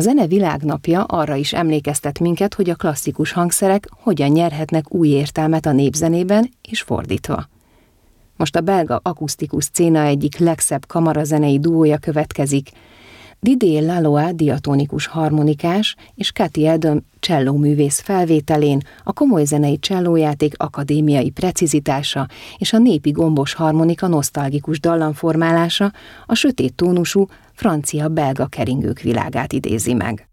A zene világnapja arra is emlékeztet minket, hogy a klasszikus hangszerek hogyan nyerhetnek új értelmet a népzenében, és fordítva. Most a belga akusztikus szcéna egyik legszebb kamarazenei duója következik, Didier Laloy diatonikus harmonikás és Cathy Adam csellóművész felvételén a komoly zenei csellójáték akadémiai precizitása és a népi gombos harmonika nosztalgikus dallamformálása a sötét tónusú francia-belga keringők világát idézi meg.